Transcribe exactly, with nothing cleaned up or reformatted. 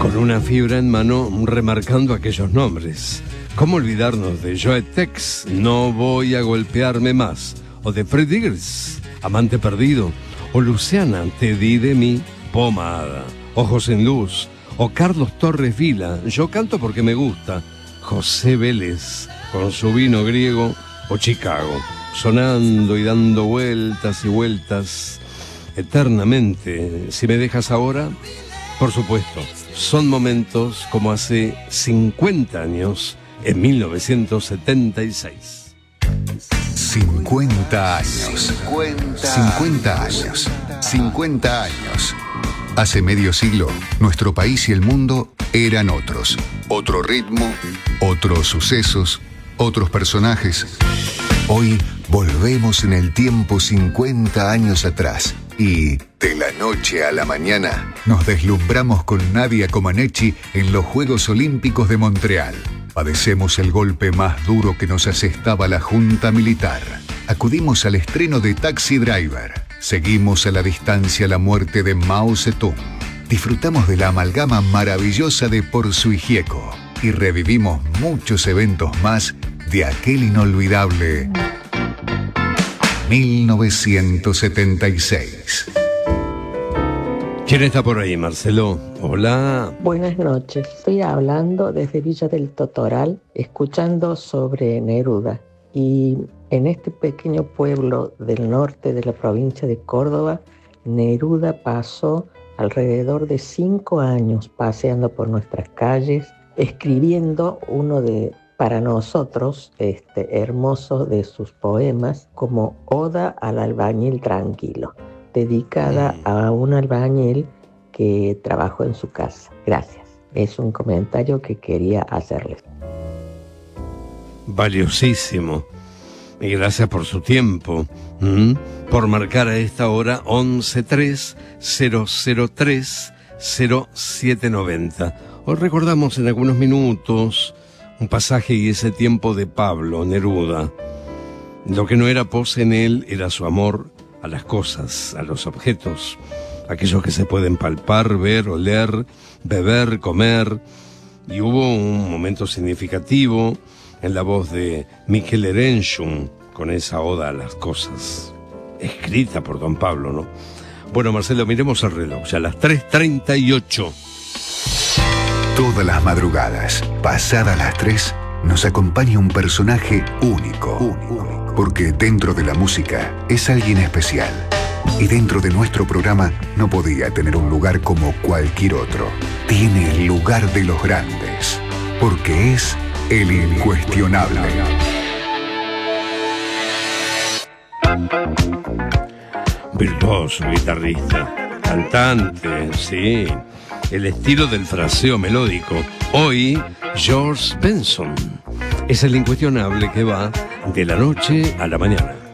con una fibra en mano remarcando aquellos nombres. ¿Cómo olvidarnos de Joe Tex, No voy a golpearme más? O de Fred Diggs, Amante perdido. O Luciana, Te di de mí, Pomada. Ojos en luz. O Carlos Torres Vila, Yo canto porque me gusta. José Vélez, con su vino griego. O Chicago, sonando y dando vueltas y vueltas eternamente. Si me dejas ahora, por supuesto, son momentos como hace cincuenta años, en mil novecientos setenta y seis. cincuenta años. cincuenta años. cincuenta años. Hace medio siglo, nuestro país y el mundo eran otros. Otro ritmo, otros sucesos, otros personajes. Hoy volvemos en el tiempo cincuenta años atrás y, de la noche a la mañana, nos deslumbramos con Nadia Comaneci en los Juegos Olímpicos de Montreal. Padecemos el golpe más duro que nos asestaba la Junta Militar. Acudimos al estreno de Taxi Driver. Seguimos a la distancia la muerte de Mao Zedong. Disfrutamos de la amalgama maravillosa de Porzuigieco y revivimos muchos eventos más de aquel inolvidable mil novecientos setenta y seis. ¿Quién está por ahí, Marcelo? Hola. Buenas noches. Estoy hablando desde Villa del Totoral, escuchando sobre Neruda. Y en este pequeño pueblo del norte de la provincia de Córdoba, Neruda pasó alrededor de cinco años paseando por nuestras calles, escribiendo uno de, para nosotros, este, hermoso de sus poemas, como Oda al albañil tranquilo, dedicada a un albañil que trabajó en su casa. Gracias. Es un comentario que quería hacerles. Valiosísimo. Y gracias por su tiempo. ¿Mm? Por marcar a esta hora once tres cero cero tres cero siete noventa. Hoy recordamos en algunos minutos un pasaje y ese tiempo de Pablo Neruda. Lo que no era pose en él era su amor a las cosas, a los objetos, aquellos que se pueden palpar, ver, oler, beber, comer. Y hubo un momento significativo en la voz de Miquel Erenchun, con esa oda a las cosas, escrita por don Pablo, ¿no? Bueno, Marcelo, miremos el reloj, ya a las tres treinta y ocho. Todas las madrugadas, pasadas las tres, nos acompaña un personaje único, único, porque dentro de la música es alguien especial. Y dentro de nuestro programa no podía tener un lugar como cualquier otro. Tiene el lugar de los grandes, porque es el incuestionable. Virtuoso guitarrista, cantante, sí. El estilo del fraseo melódico. Hoy, George Benson. Es el incuestionable que va de la noche a la mañana.